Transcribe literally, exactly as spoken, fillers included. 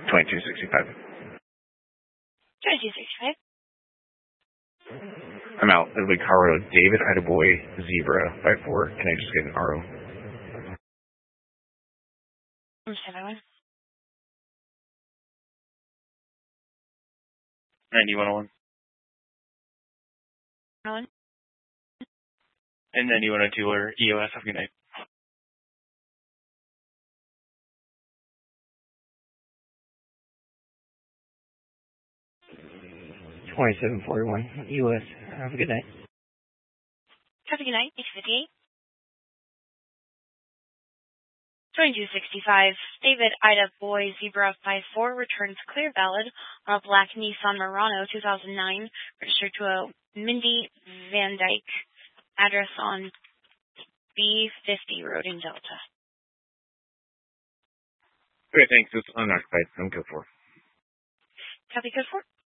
twenty-two sixty-five. twenty-two sixty-five. I'm out. It'll be Colorado. David, Ida Boy, Zebra, five four. Can I just get an R O? seven one. ninety-one oh one. one. And ninety-one oh two or E O S. Have a good night. twenty-seven forty-one, U S. Have a good night. Have a good night. eight fifty-eight. twenty-two sixty-five. David, Ida, Boy, Zebra, five four returns clear valid on a black Nissan Murano two thousand nine, registered to a Mindy Van Dyke, address on B fifty Road in Delta. Okay, thanks. It's unoccupied. I'm good for. Copy code four.